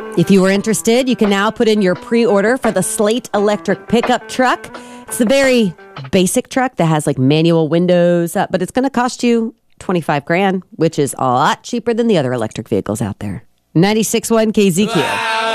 If you were interested, you can now put in your pre-order for the Slate electric pickup truck. It's the very basic truck that has like manual windows, but it's going to cost you $25,000, which is a lot cheaper than the other electric vehicles out there. 96.1 KZQ.